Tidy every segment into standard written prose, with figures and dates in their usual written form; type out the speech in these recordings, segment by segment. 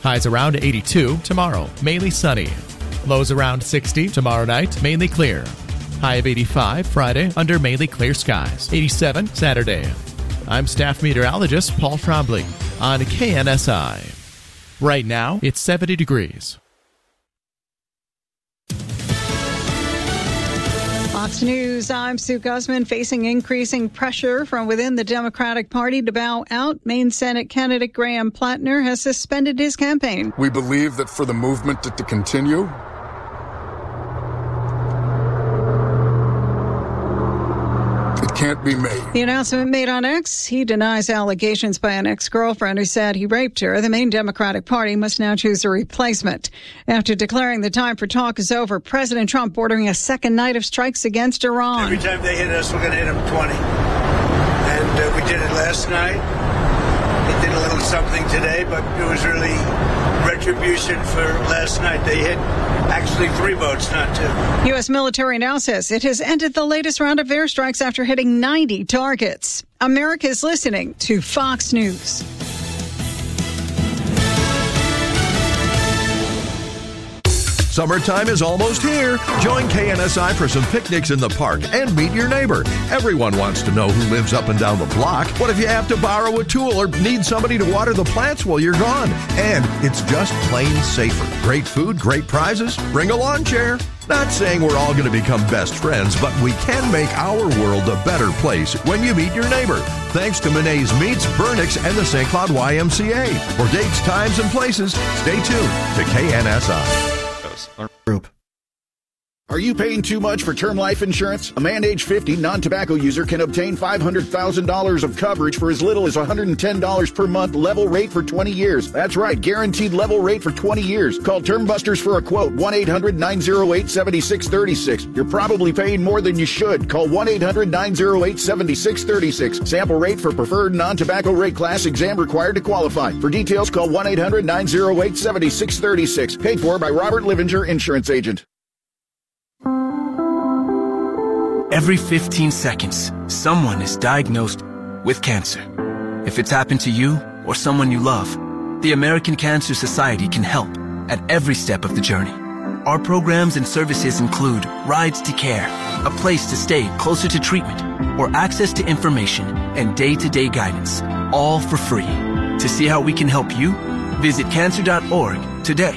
Highs around 82 tomorrow, mainly sunny. Lows around 60 tomorrow night, mainly clear. High of 85 Friday, under mainly clear skies. 87 Saturday. I'm staff meteorologist Paul Trombley on KNSI. Right now, it's 70 degrees. Fox News, I'm Sue Guzman. Facing increasing pressure from within the Democratic Party to bow out, Maine Senate candidate Graham Plattner has suspended his campaign. We believe that for the movement to continue, it can't be made. The announcement made on X. He denies allegations by an ex-girlfriend who said he raped her. The Maine Democratic Party must now choose a replacement. After declaring the time for talk is over, President Trump ordering a second night of strikes against Iran. Every time they hit us, we're going to hit them 20. And we did it last night. They did a little something today, but it was really retribution for last night. They hit actually 3 boats, not 2. U.S. military now says it has ended the latest round of airstrikes after hitting 90 targets. America is listening to Fox News. Summertime is almost here. Join KNSI for some picnics in the park and meet your neighbor. Everyone wants to know who lives up and down the block. What if you have to borrow a tool or need somebody to water the plants while you're gone? And it's just plain safer. Great food, great prizes. Bring a lawn chair. Not saying we're all going to become best friends, but we can make our world a better place when you meet your neighbor. Thanks to Monet's Meats, Burnix, and the St. Cloud YMCA. For dates, times, and places, stay tuned to KNSI. Group. Are you paying too much for term life insurance? A man age 50 non-tobacco user can obtain $500,000 of coverage for as little as $110 per month, level rate for 20 years. That's right, guaranteed level rate for 20 years. Call Term Busters for a quote, 1-800-908-7636. You're probably paying more than you should. Call 1-800-908-7636. Sample rate for preferred non-tobacco rate class, exam required to qualify. For details, call 1-800-908-7636. Paid for by Robert Livinger, Insurance Agent. Every 15 seconds, someone is diagnosed with cancer. If it's happened to you or someone you love, the American Cancer Society can help at every step of the journey. Our programs and services include Rides to Care, a place to stay closer to treatment, or access to information and day-to-day guidance, all for free. To see how we can help you, visit cancer.org today.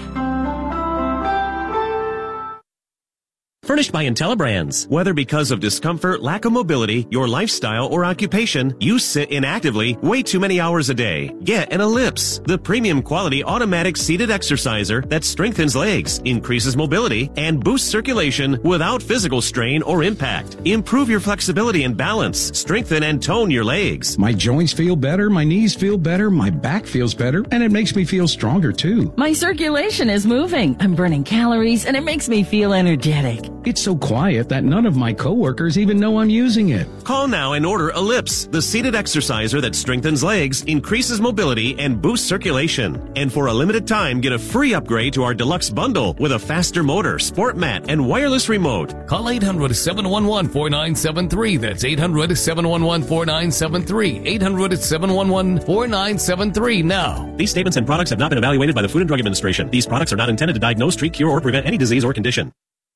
Furnished by IntelliBrands. Whether because of discomfort, lack of mobility, your lifestyle, or occupation, you sit inactively way too many hours a day. Get an Ellipse, the premium quality automatic seated exerciser that strengthens legs, increases mobility, and boosts circulation without physical strain or impact. Improve your flexibility and balance. Strengthen and tone your legs. My joints feel better, my knees feel better, my back feels better, and it makes me feel stronger too. My circulation is moving. I'm burning calories, and it makes me feel energetic. It's so quiet that none of my coworkers even know I'm using it. Call now and order Ellipse, the seated exerciser that strengthens legs, increases mobility, and boosts circulation. And for a limited time, get a free upgrade to our deluxe bundle with a faster motor, sport mat, and wireless remote. Call 800-711-4973. That's 800-711-4973. 800-711-4973 now. These statements and products have not been evaluated by the Food and Drug Administration. These products are not intended to diagnose, treat, cure, or prevent any disease or condition.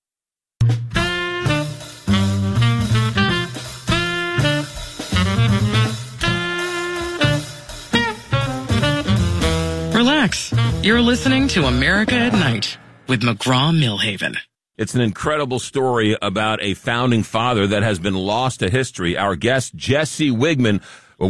Relax. You're listening to America at Night with McGraw-Millhaven. It's an incredible story about a founding father that has been lost to history. Our guest, Jesse Wegman,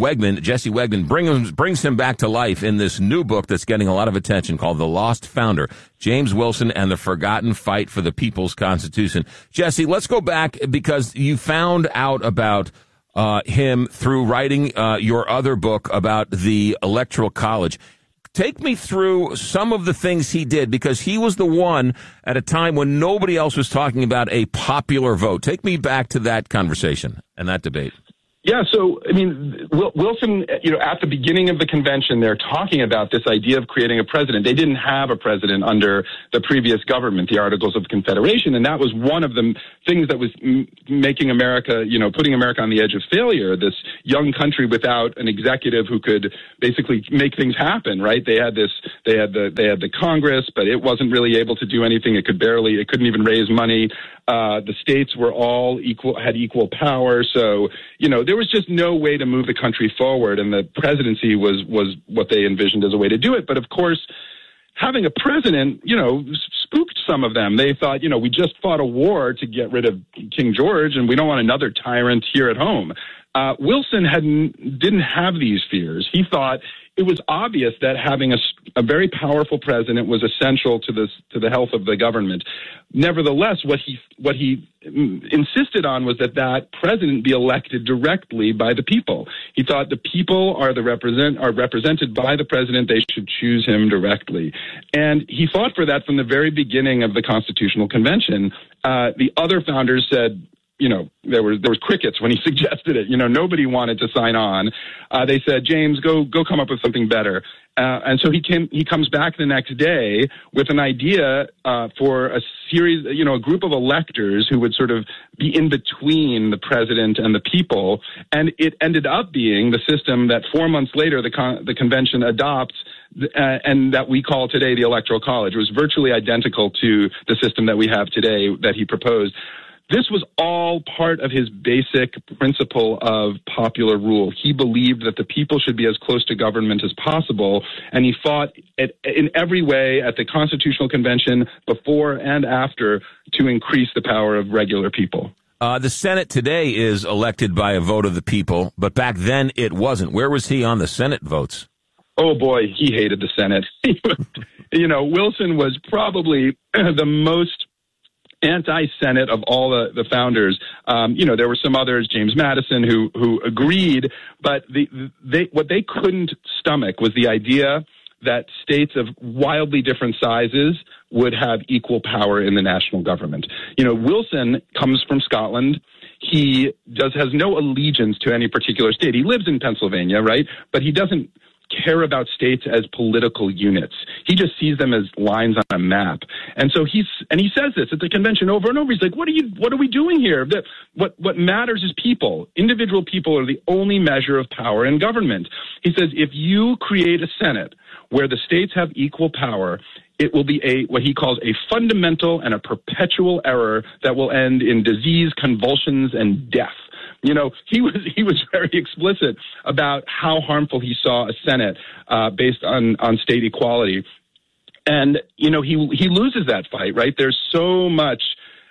brings him back to life in this new book that's getting a lot of attention called The Lost Founder, James Wilson and the Forgotten Fight for the People's Constitution. Jesse, let's go back because you found out about him through writing your other book about the Electoral College. Take me through some of the things he did, because he was the one at a time when nobody else was talking about a popular vote. Take me back to that conversation and that debate. Yeah, so, I mean, Wilson, at the beginning of the convention, they're talking about this idea of creating a president. They didn't have a president under the previous government, the Articles of Confederation, and that was one of the things that was making America, putting America on the edge of failure, this young country without an executive who could basically make things happen, right? They had the Congress, but it wasn't really able to do anything. It couldn't even raise money. The states were all had equal power. So, there was just no way to move the country forward. And the presidency was what they envisioned as a way to do it. But of course, having a president, spooked some of them. They thought, we just fought a war to get rid of King George and we don't want another tyrant here at home. Wilson didn't have these fears. He thought it was obvious that having a very powerful president was essential to the health of the government. Nevertheless, what he insisted on was that president be elected directly by the people. He thought the people are represented by the president. They should choose him directly, and he fought for that from the very beginning of the Constitutional Convention. The other founders said, there was crickets when he suggested it. Nobody wanted to sign on. They said, James, go come up with something better. And so he comes back the next day with an idea for a series, a group of electors who would sort of be in between the president and the people. And it ended up being the system that 4 months later the convention adopts, and that we call today the Electoral College. It was virtually identical to the system that we have today that he proposed. This was all part of his basic principle of popular rule. He believed that the people should be as close to government as possible, and he fought in every way at the Constitutional Convention before and after to increase the power of regular people. The Senate today is elected by a vote of the people, but back then it wasn't. Where was he on the Senate votes? Oh, boy, he hated the Senate. Wilson was probably the most anti-Senate of all the founders. There were some others, James Madison, who agreed, but what they couldn't stomach was the idea that states of wildly different sizes would have equal power in the national government. Wilson comes from Scotland. He has no allegiance to any particular state. He lives in Pennsylvania, right? But he doesn't care about states as political units. He just sees them as lines on a map. And so he says this at the convention over and over. He's like, what are we doing here? What matters is people. Individual people are the only measure of power in government. He says, if you create a Senate where the states have equal power, it will be what he calls a fundamental and a perpetual error that will end in disease, convulsions, and death. He was very explicit about how harmful he saw a Senate based on state equality. And, he loses that fight, right? There's so much,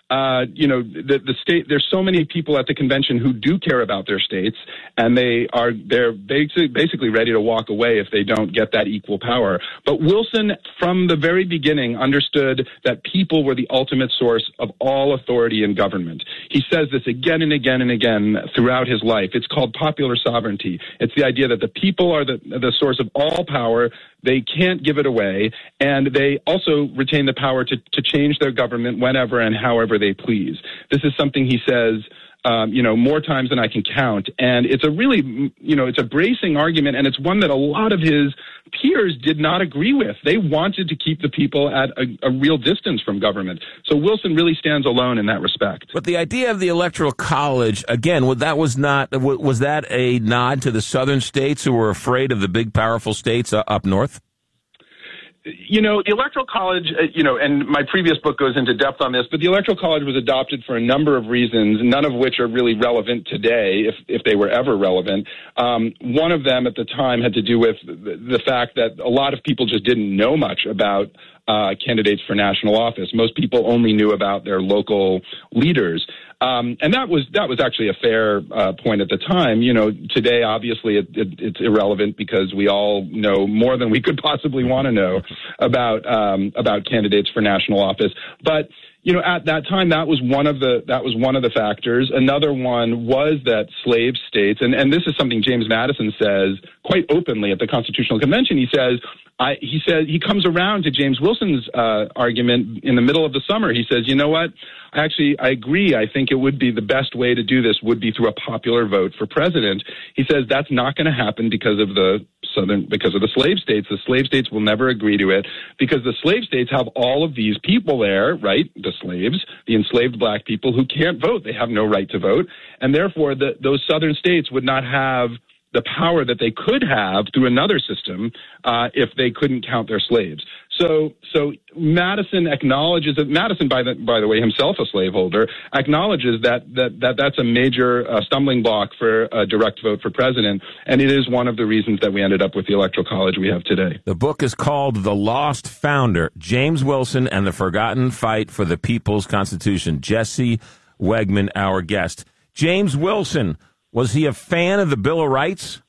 the state, there's so many people at the convention who do care about their states, and they're basically ready to walk away if they don't get that equal power. But Wilson, from the very beginning, understood that people were the ultimate source of all authority in government. He says this again and again and again throughout his life. It's called popular sovereignty. It's the idea that the people are the source of all power. They can't give it away, and they also retain the power to change their government whenever and however they please. This is something he says, more times than I can count, and it's a really, it's a bracing argument, and it's one that a lot of his peers did not agree with. They wanted to keep the people at a real distance from government. So Wilson really stands alone in that respect. But the idea of the Electoral College, again, was that a nod to the southern states who were afraid of the big, powerful states up north? The Electoral College, and my previous book goes into depth on this, but the Electoral College was adopted for a number of reasons, none of which are really relevant today, if they were ever relevant. One of them at the time had to do with the fact that a lot of people just didn't know much about candidates for national office. Most people only knew about their local leaders. And that was actually a fair point at the time. Today, obviously, it's irrelevant because we all know more than we could possibly want to know about candidates for national office. But at that time, that was one of the factors. Another one was that slave states, and this is something James Madison says quite openly at the Constitutional Convention. He comes around to James Wilson's argument in the middle of the summer. He says, you know what? I agree. I think it would be the best way to do this would be through a popular vote for president. He says that's not going to happen because of the slave states. The slave states will never agree to it because the slave states have all of these people there, right? The slaves, the enslaved black people who can't vote. They have no right to vote. And therefore, those southern states would not have the power that they could have through another system if they couldn't count their slaves. So Madison acknowledges that Madison, by the way, himself a slaveholder, acknowledges that's a major stumbling block for a direct vote for president, and it is one of the reasons that we ended up with the Electoral College we have today. The book is called The Lost Founder, James Wilson and the Forgotten Fight for the People's Constitution. Jesse Wegman, our guest. James Wilson, was he a fan of the Bill of Rights?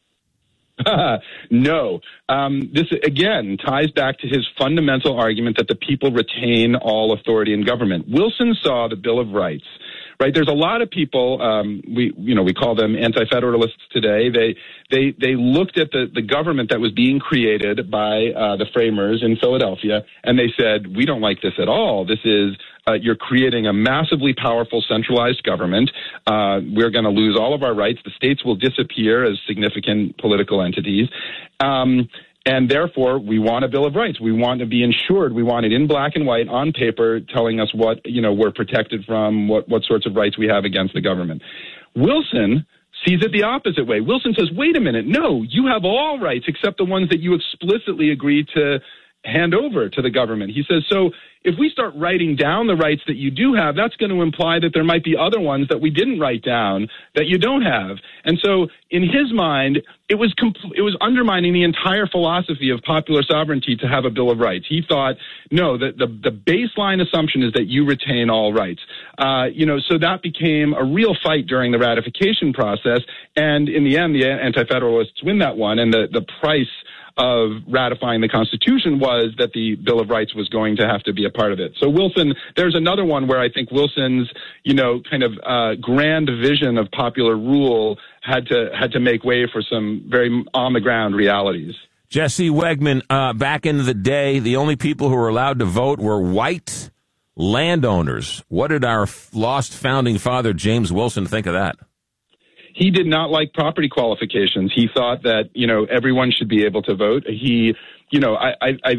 No. This, again, ties back to his fundamental argument that the people retain all authority in government. Wilson saw the Bill of Rights, right? There's a lot of people, we call them anti-federalists today. They looked at the government that was being created by the framers in Philadelphia, and they said, we don't like this at all. This is you're creating a massively powerful centralized government. We're going to lose all of our rights. The states will disappear as significant political entities. And therefore, we want a Bill of Rights. We want to be ensured. We want it in black and white on paper telling us what, we're protected from, what sorts of rights we have against the government. Wilson sees it the opposite way. Wilson says, wait a minute, no, you have all rights except the ones that you explicitly agree to hand over to the government. He says, so if we start writing down the rights that you do have, that's going to imply that there might be other ones that we didn't write down that you don't have. And so in his mind, it was undermining the entire philosophy of popular sovereignty to have a Bill of Rights. He thought, no, the baseline assumption is that you retain all rights. So that became a real fight during the ratification process. And in the end, the Anti-Federalists win that one. And the price of ratifying the Constitution was that the Bill of Rights was going to have to be a part of it. So Wilson, there's another one where I think Wilson's, grand vision of popular rule had to make way for some very on-the-ground realities. Jesse Wegman, back in the day, the only people who were allowed to vote were white landowners. What did our lost founding father, James Wilson, think of that? He did not like property qualifications. He thought that, everyone should be able to vote. He, I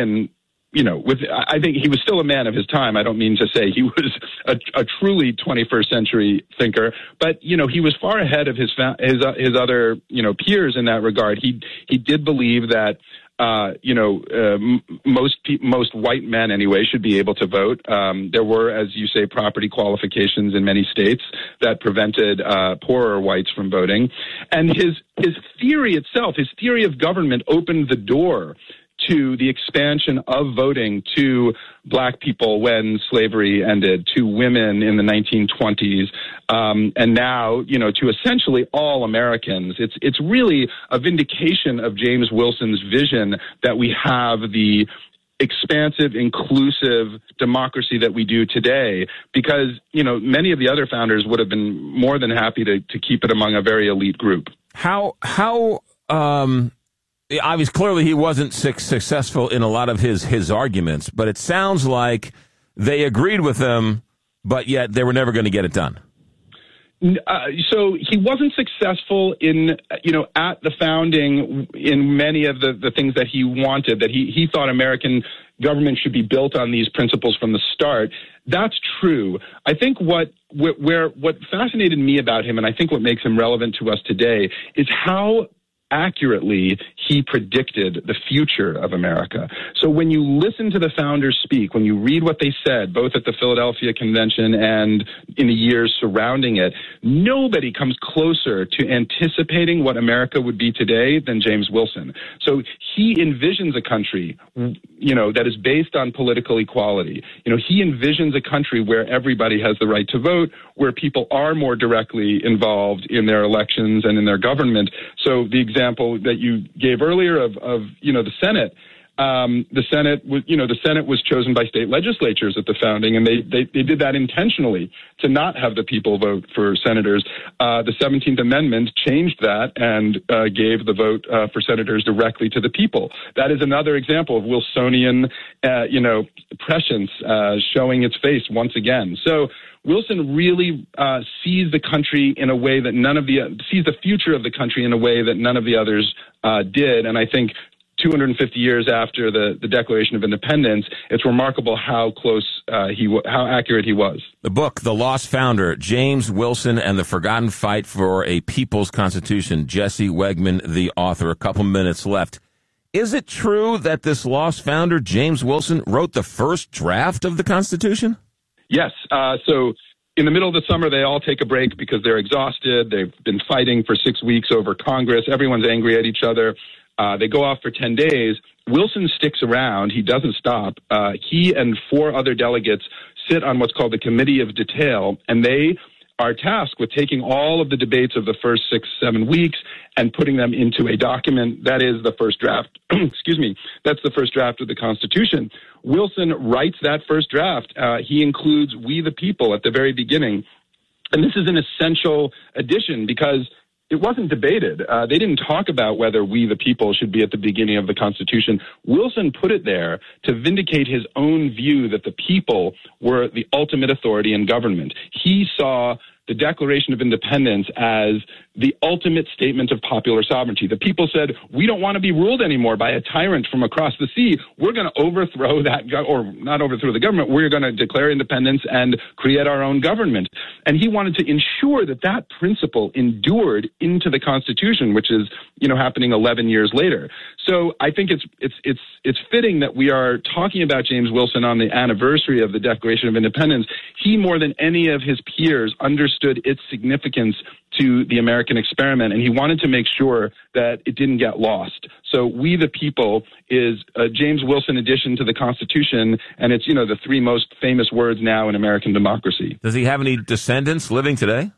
think he was still a man of his time. I don't mean to say he was a truly 21st century thinker, but, he was far ahead of his other, peers in that regard. He did believe that, most white men anyway should be able to vote. There were, as you say, property qualifications in many states that prevented poorer whites from voting. And his theory itself, his theory of government, opened the door to the expansion of voting to black people when slavery ended, to women in the 1920s, and now, to essentially all Americans. It's really a vindication of James Wilson's vision that we have the expansive, inclusive democracy that we do today, because, many of the other founders would have been more than happy to keep it among a very elite group. Obviously, clearly he wasn't successful in a lot of his arguments, but it sounds like they agreed with him, but yet they were never going to get it done. So he wasn't successful in, at the founding in many of the things that he wanted, that he thought American government should be built on these principles from the start. That's true. I think what fascinated me about him, and I think what makes him relevant to us today, is how accurately he predicted the future of America. So when you listen to the founders speak, when you read what they said, both at the Philadelphia Convention and in the years surrounding it, nobody comes closer to anticipating what America would be today than James Wilson. So he envisions a country, that is based on political equality. He envisions a country where everybody has the right to vote, where people are more directly involved in their elections and in their government. So the example that you gave earlier of the Senate, the Senate was chosen by state legislatures at the founding, and they did that intentionally to not have the people vote for senators. The 17th Amendment changed that and gave the vote for senators directly to the people. That is another example of Wilsonian, prescience showing its face once again. So Wilson really sees the country in a way that sees the future of the country in a way that none of the others did, and I think 250 years after the Declaration of Independence, it's remarkable how how accurate he was. The book, The Lost Founder, James Wilson and the Forgotten Fight for a People's Constitution. Jesse Wegman, the author. A couple minutes left. Is it true that this lost founder, James Wilson, wrote the first draft of the Constitution? Yes. So in the middle of the summer, they all take a break because they're exhausted. They've been fighting for 6 weeks over Congress. Everyone's angry at each other. They go off for 10 days. Wilson sticks around. He doesn't stop. He and 4 other delegates sit on what's called the Committee of Detail, and they are tasked with taking all of the debates of the first 6-7 weeks and putting them into a document that is the first draft. Excuse me. That's the first draft of the Constitution. Wilson writes that first draft. He includes "we the people" at the very beginning. And this is an essential addition because it wasn't debated. They didn't talk about whether "we the people" should be at the beginning of the Constitution. Wilson put it there to vindicate his own view that the people were the ultimate authority in government. He saw the Declaration of Independence as the ultimate statement of popular sovereignty. The people said, we don't want to be ruled anymore by a tyrant from across the sea. We're going to overthrow that, or not overthrow the government. We're going to declare independence and create our own government. And he wanted to ensure that that principle endured into the Constitution, which is, happening 11 years later. So I think it's fitting that we are talking about James Wilson on the anniversary of the Declaration of Independence. He, more than any of his peers, understood its significance to the American experiment, and he wanted to make sure that it didn't get lost. So "we the people" is a James Wilson addition to the Constitution, and it's, the 3 most famous words now in American democracy. Does he have any descendants living today?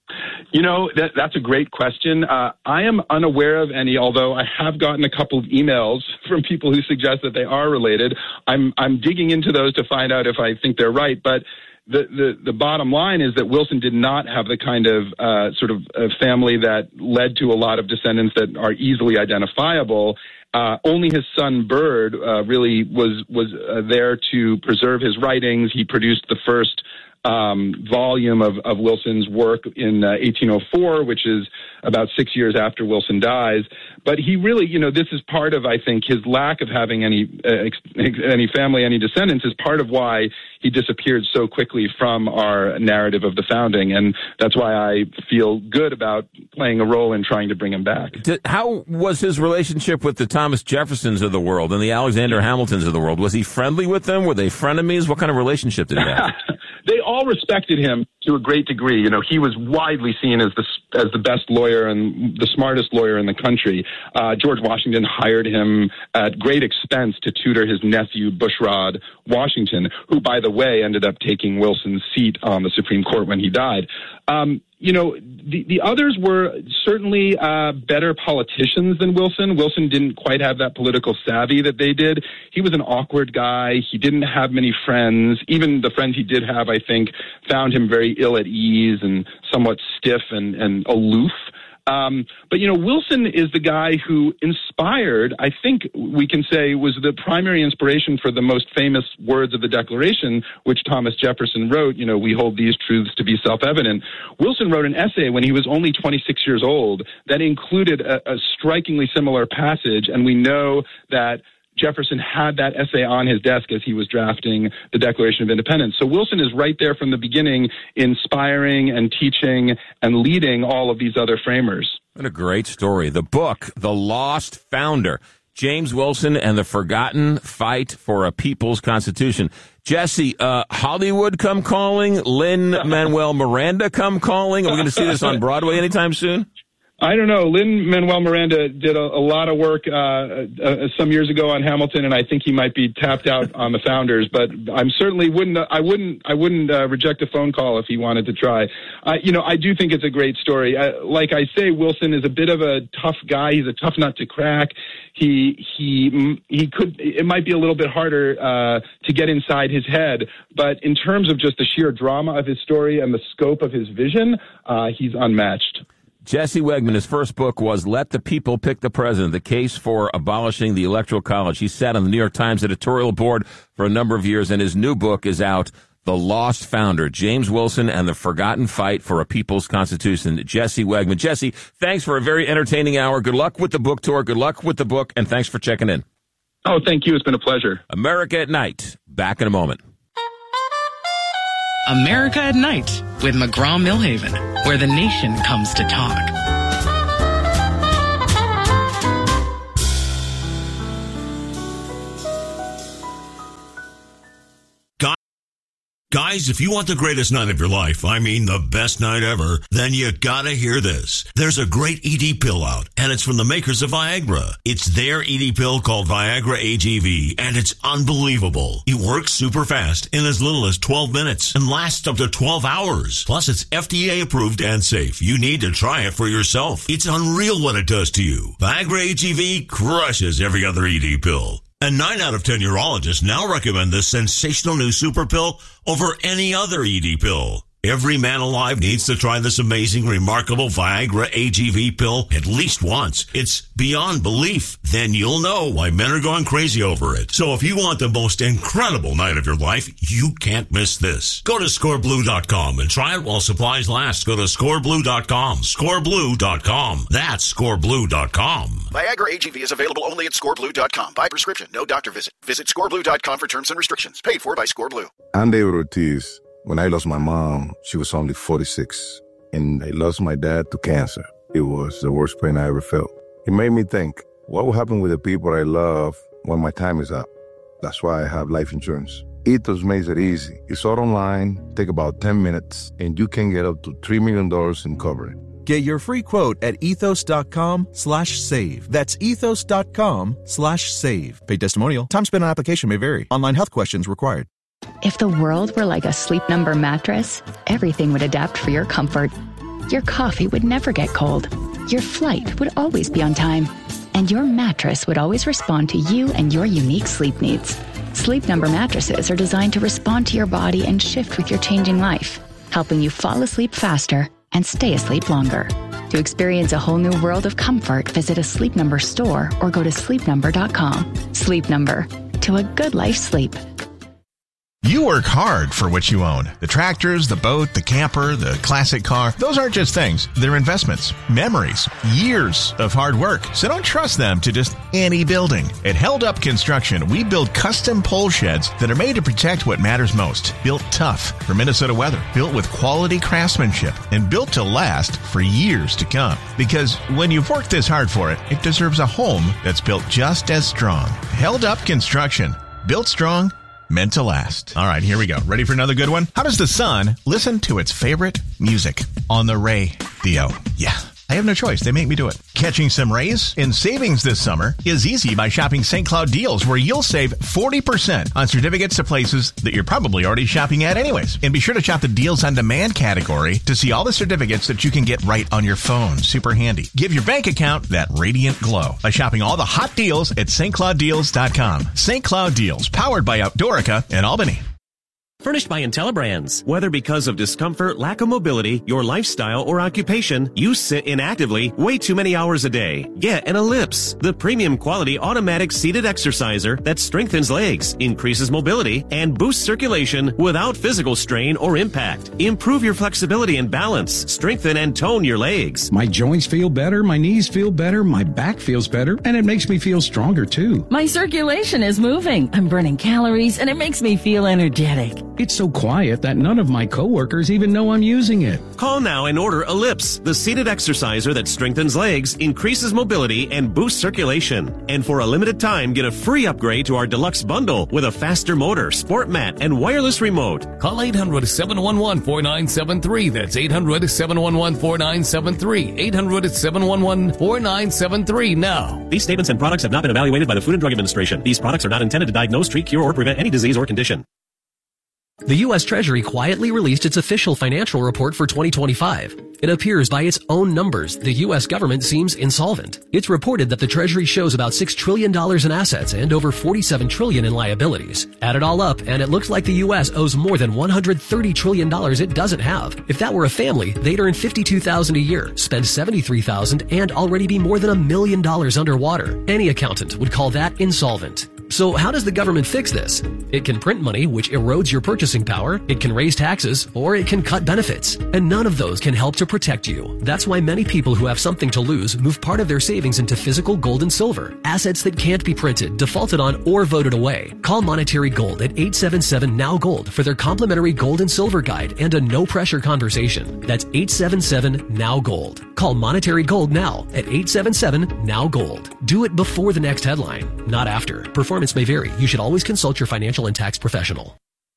That's a great question. I am unaware of any, although I have gotten a couple of emails from people who suggest that they are related. I'm digging into those to find out if I think they're right, but the bottom line is that Wilson did not have the kind of sort of family that led to a lot of descendants that are easily identifiable. Only his son Byrd really was there to preserve his writings. He produced the first volume of Wilson's work in 1804, which is about 6 years after Wilson dies. But he really, this is part of, I think, his lack of having any family, any descendants is part of why he disappeared so quickly from our narrative of the founding. And that's why I feel good about playing a role in trying to bring him back. How was his relationship with the Thomas Jeffersons of the world and the Alexander Hamiltons of the world? Was he friendly with them? Were they frenemies? What kind of relationship did he have? They all respected him to a great degree. He was widely seen as the best lawyer and the smartest lawyer in the country. George Washington hired him at great expense to tutor his nephew, Bushrod Washington, who, by the way, ended up taking Wilson's seat on the Supreme Court when he died. The others were certainly better politicians than Wilson. Wilson didn't quite have that political savvy that they did. He was an awkward guy. He didn't have many friends. Even the friends he did have, I think, found him very ill at ease and somewhat stiff and aloof. But Wilson is the guy who inspired, I think we can say, was the primary inspiration for the most famous words of the Declaration, which Thomas Jefferson wrote, "We hold these truths to be self-evident." Wilson wrote an essay when he was only 26 years old that included a strikingly similar passage, and we know that Jefferson had that essay on his desk as he was drafting the Declaration of Independence. So Wilson is right there from the beginning, inspiring and teaching and leading all of these other framers. What a great story. The book, The Lost Founder, James Wilson and the Forgotten Fight for a People's Constitution. Jesse, Hollywood come calling? Lin-Manuel Miranda come calling? Are we going to see this on Broadway anytime soon? I don't know. Lin-Manuel Miranda did a lot of work some years ago on Hamilton, and I think he might be tapped out on the Founders. But I'm certainly I wouldn't reject a phone call if he wanted to try. I do think it's a great story. Like I say, Wilson is a bit of a tough guy. He's a tough nut to crack. It might be a little bit harder to get inside his head, but in terms of just the sheer drama of his story and the scope of his vision, he's unmatched. Jesse Wegman, his first book was Let the People Pick the President, the case for abolishing the Electoral College. He sat on the New York Times editorial board for a number of years, and his new book is out, The Lost Founder, James Wilson and the Forgotten Fight for a People's Constitution. Jesse Wegman. Jesse, thanks for a very entertaining hour. Good luck with the book tour. Good luck with the book, and thanks for checking in. Oh, thank you. It's been a pleasure. America at Night. Back in a moment. America at Night with McGraw-Milhaven, where the nation comes to talk. Guys, if you want the greatest night of your life, I mean the best night ever, then you gotta hear this. There's a great ED pill out, and it's from the makers of Viagra. It's their ED pill called Viagra AGV, and it's unbelievable. It works super fast in as little as 12 minutes and lasts up to 12 hours. Plus, it's FDA approved and safe. You need to try it for yourself. It's unreal what it does to you. Viagra AGV crushes every other ED pill. And 9 out of 10 urologists now recommend this sensational new super pill over any other ED pill. Every man alive needs to try this amazing, remarkable Viagra AGV pill at least once. It's beyond belief. Then you'll know why men are going crazy over it. So if you want the most incredible night of your life, you can't miss this. Go to scoreblue.com and try it while supplies last. Go to scoreblue.com. Scoreblue.com. That's scoreblue.com. Viagra AGV is available only at scoreblue.com. By prescription, no doctor visit. Visit scoreblue.com for terms and restrictions. Paid for by ScoreBlue. I'm David Ortiz. When I lost my mom, she was only 46, and I lost my dad to cancer. It was the worst pain I ever felt. It made me think, what will happen with the people I love when my time is up? That's why I have life insurance. Ethos makes it easy. It's all online, take about 10 minutes, and you can get up to $3 million in coverage. Get your free quote at ethos.com/save. That's ethos.com/save. Paid testimonial. Time spent on application may vary. Online health questions required. If the world were like a Sleep Number mattress, everything would adapt for your comfort. Your coffee would never get cold. Your flight would always be on time. And your mattress would always respond to you and your unique sleep needs. Sleep Number mattresses are designed to respond to your body and shift with your changing life, helping you fall asleep faster and stay asleep longer. To experience a whole new world of comfort, visit a Sleep Number store or go to sleepnumber.com. Sleep Number. To a good life sleep. You work hard for what you own. The tractors, the boat, the camper, the classic car. Those aren't just things. They're investments, memories, years of hard work. So don't trust them to just any building. At Held Up Construction, we build custom pole sheds that are made to protect what matters most. Built tough for Minnesota weather. Built with quality craftsmanship and built to last for years to come. Because when you've worked this hard for it, it deserves a home that's built just as strong. Held Up Construction. Built strong, meant to last. All right, here we go. Ready for another good one? How does the sun listen to its favorite music? On the radio. Yeah, I have no choice. They make me do it. Catching some rays and savings this summer is easy by shopping St. Cloud Deals, where you'll save 40% on certificates to places that you're probably already shopping at anyways. And be sure to shop the Deals on Demand category to see all the certificates that you can get right on your phone. Super handy. Give your bank account that radiant glow by shopping all the hot deals at stclouddeals.com. St. Cloud Deals, powered by Outdoorica in Albany. Furnished by IntelliBrands. Whether because of discomfort, lack of mobility, your lifestyle, or occupation, you sit inactively way too many hours a day. Get an Ellipse, the premium quality automatic seated exerciser that strengthens legs, increases mobility, and boosts circulation without physical strain or impact. Improve your flexibility and balance. Strengthen and tone your legs. My joints feel better, my knees feel better, my back feels better, and it makes me feel stronger too. My circulation is moving. I'm burning calories, and it makes me feel energetic. It's so quiet that none of my coworkers even know I'm using it. Call now and order Ellipse, the seated exerciser that strengthens legs, increases mobility, and boosts circulation. And for a limited time, get a free upgrade to our deluxe bundle with a faster motor, sport mat, and wireless remote. Call 800-711-4973. That's 800-711-4973. 800-711-4973 now. These statements and products have not been evaluated by the Food and Drug Administration. These products are not intended to diagnose, treat, cure, or prevent any disease or condition. The U.S. Treasury quietly released its official financial report for 2025. It appears by its own numbers, the U.S. government seems insolvent. It's reported that the Treasury shows about $6 trillion in assets and over $47 trillion in liabilities. Add it all up, and it looks like the U.S. owes more than $130 trillion it doesn't have. If that were a family, they'd earn $52,000 a year, spend $73,000, and already be more than $1 million underwater. Any accountant would call that insolvent. So how does the government fix this? It can print money, which erodes your purchasing power, it can raise taxes, or it can cut benefits. And none of those can help to protect you. That's why many people who have something to lose move part of their savings into physical gold and silver, assets that can't be printed, defaulted on, or voted away. Call Monetary Gold at 877-NOW-GOLD for their complimentary gold and silver guide and a no-pressure conversation. That's 877-NOW-GOLD. Call Monetary Gold now at 877-NOW-GOLD. Do it before the next headline, not after. Performance may vary. You should always consult your financial and tax professional.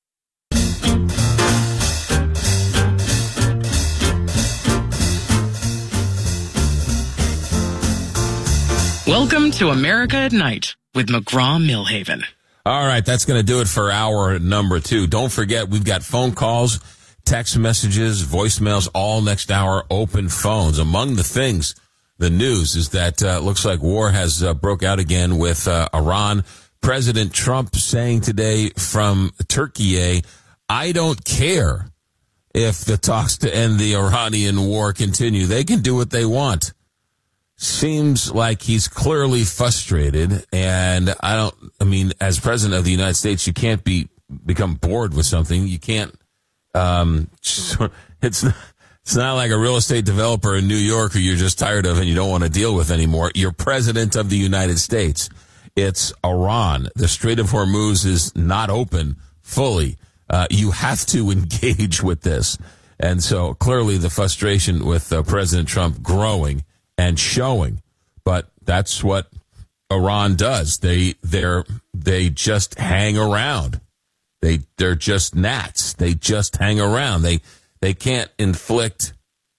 Welcome to America at Night with McGraw-Millhaven. All right, that's going to do it for hour number 2. Don't forget, we've got phone calls, text messages, voicemails, all next hour, open phones. Among the things, the news is that looks like war has broke out again with Iran. President Trump saying today from Turkey, I don't care if the talks to end the Iranian war continue. They can do what they want. Seems like he's clearly frustrated, and as president of the United States, you can't become bored with something. You can't, it's not like a real estate developer in New York who you're just tired of and you don't want to deal with anymore. You're president of the United States. It's Iran. The Strait of Hormuz is not open fully. You have to engage with this. And so clearly the frustration with President Trump growing and showing. But that's what Iran does. They just hang around. They're just gnats. They just hang around. They can't inflict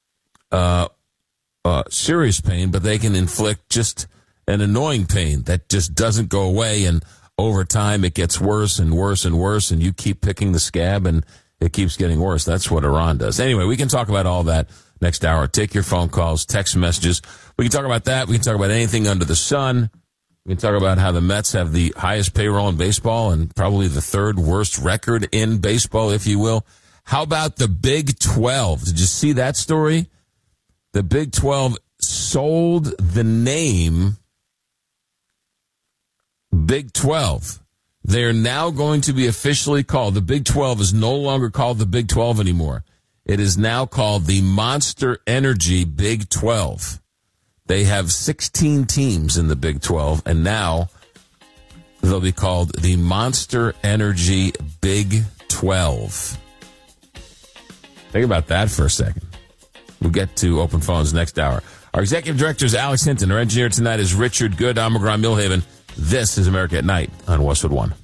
serious pain, but they can inflict just an annoying pain that just doesn't go away, and over time it gets worse and worse and worse, and you keep picking the scab and it keeps getting worse. That's what Iran does. Anyway, we can talk about all that next hour. Take your phone calls, text messages. We can talk about that. We can talk about anything under the sun. We can talk about how the Mets have the highest payroll in baseball and probably the third worst record in baseball, if you will. How about the Big 12? Did you see that story? The Big 12 sold the name Big 12. They're now going to be officially called, the Big 12 is no longer called the Big 12 anymore. It is now called the Monster Energy Big 12. They have 16 teams in the Big 12, and now they'll be called the Monster Energy Big 12. Think about that for a second. We'll get to open phones next hour. Our executive director is Alex Hinton. Our engineer tonight is Richard Good. I'm McGraw-Millhaven. This is America at Night on Westwood One.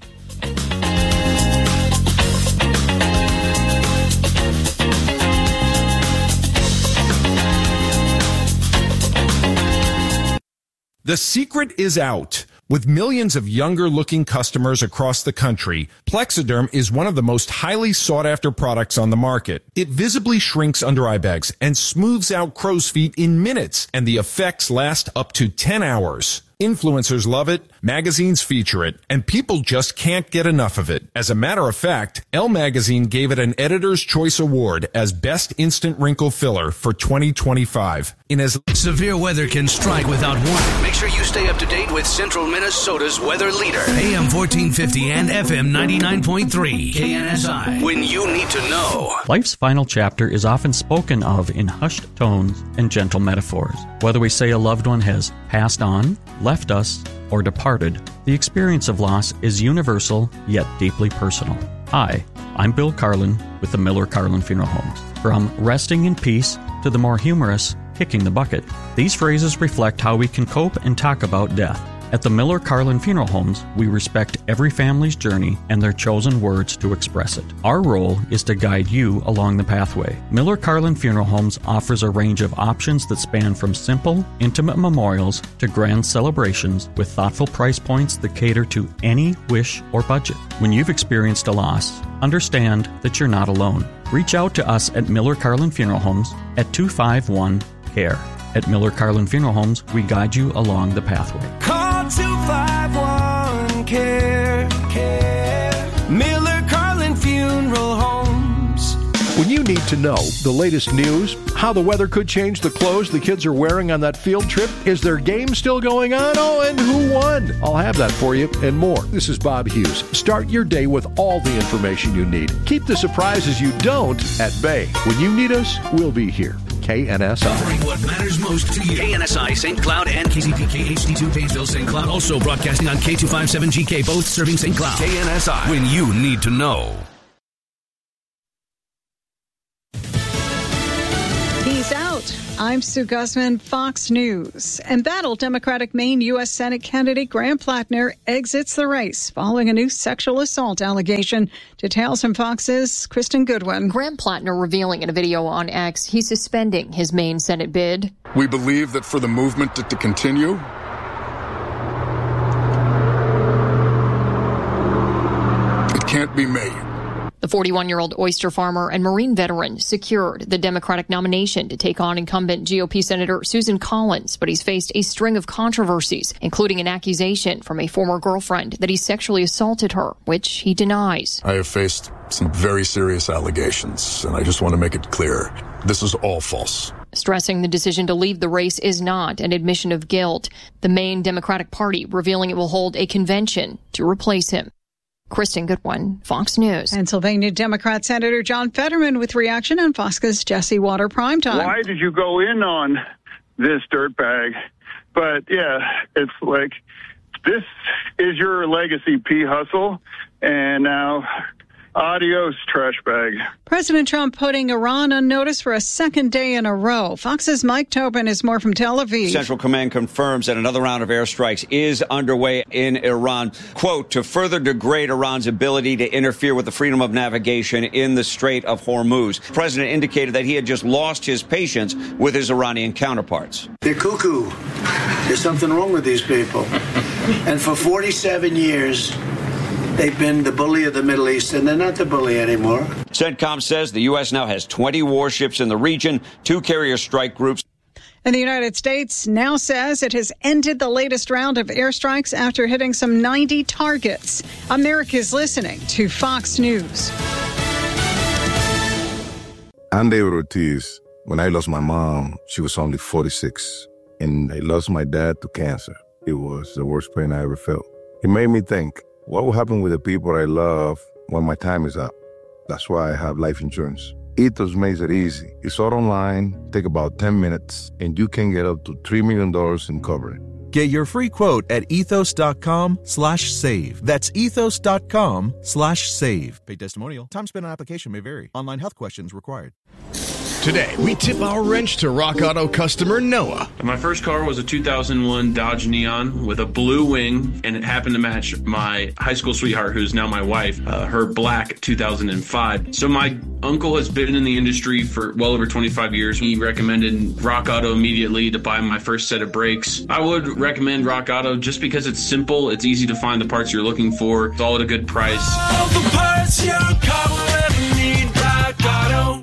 The secret is out. With millions of younger-looking customers across the country, Plexiderm is one of the most highly sought-after products on the market. It visibly shrinks under eye bags and smooths out crow's feet in minutes, and the effects last up to 10 hours. Influencers love it, magazines feature it, and people just can't get enough of it. As a matter of fact, Elle Magazine gave it an Editor's Choice Award as Best Instant Wrinkle Filler for 2025. Severe weather can strike without warning. Make sure you stay up to date with Central Minnesota's weather leader. AM 1450 and FM 99.3. KNSI. When you need to know. Life's final chapter is often spoken of in hushed tones and gentle metaphors. Whether we say a loved one has passed on, left us, or departed, the experience of loss is universal yet deeply personal. Hi, I'm Bill Carlin with the Miller Carlin Funeral Homes. From resting in peace to the more humorous, kicking the bucket, these phrases reflect how we can cope and talk about death. At the Miller Carlin Funeral Homes, we respect every family's journey and their chosen words to express it. Our role is to guide you along the pathway. Miller Carlin Funeral Homes offers a range of options that span from simple, intimate memorials to grand celebrations with thoughtful price points that cater to any wish or budget. When you've experienced a loss, understand that you're not alone. Reach out to us at Miller Carlin Funeral Homes at 251-CARE. At Miller Carlin Funeral Homes, we guide you along the pathway. Call 251-CARE. Miller Carlin Funeral Homes. When you need to know the latest news, how the weather could change the clothes the kids are wearing on that field trip, is their game still going on? Oh, and who won? I'll have that for you and more. This is Bob Hughes. Start your day with all the information you need. Keep the surprises you don't at bay. When you need us, we'll be here. KNSI. Covering what matters most to you. KNSI St. Cloud and KCPK HD2 Painesville St. Cloud. Also broadcasting on K257GK, both serving St. Cloud. KNSI. When you need to know. He's out. I'm Sue Guzman, Fox News. Embattled Democratic Maine U.S. Senate candidate Graham Plattner exits the race following a new sexual assault allegation. Details from Fox's Kristen Goodwin. Graham Plattner revealing in a video on X he's suspending his Maine Senate bid. We believe that for the movement to continue, it can't be made. The 41-year-old oyster farmer and Marine veteran secured the Democratic nomination to take on incumbent GOP Senator Susan Collins, but he's faced a string of controversies, including an accusation from a former girlfriend that he sexually assaulted her, which he denies. I have faced some very serious allegations, and I just want to make it clear, this is all false. Stressing the decision to leave the race is not an admission of guilt. The Maine Democratic Party revealing it will hold a convention to replace him. Kristen Goodwin, Fox News. Pennsylvania Democrat Senator John Fetterman with reaction on Fox's Jesse Water Primetime. Why did you go in on this dirtbag? But yeah, it's like, this is your legacy, P. Hustle, and now adios, trash bag. President Trump putting Iran on notice for a second day in a row. Fox's Mike Tobin is more from Tel Aviv. Central Command confirms that another round of airstrikes is underway in Iran, quote, to further degrade Iran's ability to interfere with the freedom of navigation in the Strait of Hormuz. The president indicated that he had just lost his patience with his Iranian counterparts. They're cuckoo. There's something wrong with these people. And for 47 years, they've been the bully of the Middle East, and they're not the bully anymore. CENTCOM says the U.S. now has 20 warships in the region, 2 carrier strike groups. And the United States now says it has ended the latest round of airstrikes after hitting some 90 targets. America's listening to Fox News. I'm David Ortiz. When I lost my mom, she was only 46, and I lost my dad to cancer. It was the worst pain I ever felt. It made me think, what will happen with the people I love when my time is up? That's why I have life insurance. Ethos makes it easy. It's all online, take about 10 minutes, and you can get up to $3 million in coverage. Get your free quote at ethos.com/save. That's ethos.com/save. Paid testimonial. Time spent on application may vary. Online health questions required. Today, we tip our wrench to Rock Auto customer Noah. My first car was a 2001 Dodge Neon with a blue wing, and it happened to match my high school sweetheart, who's now my wife, her black 2005. So my uncle has been in the industry for well over 25 years. He recommended Rock Auto immediately to buy my first set of brakes. I would recommend Rock Auto just because it's simple, it's easy to find the parts you're looking for, it's all at a good price. All the parts your car will ever need, Rock Auto.